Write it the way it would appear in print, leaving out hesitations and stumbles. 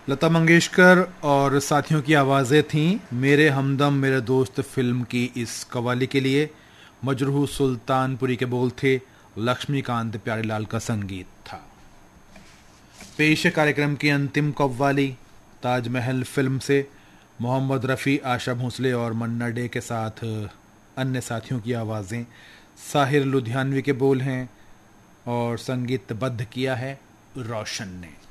लता मंगेशकर और साथियों की आवाज़ें थीं मेरे हमदम मेरे दोस्त फिल्म की इस कवाली के लिए। मजरूह सुल्तानपुरी के बोल थे, लक्ष्मीकांत प्यारेलाल का संगीत था। पेश कार्यक्रम की अंतिम कव्वाली ताजमहल फिल्म से मोहम्मद रफ़ी, आशा भोसले और मन्ना डे के साथ अन्य साथियों की आवाज़ें। साहिर लुधियानवी के बोल हैं और संगीतबद्ध किया है रोशन ने।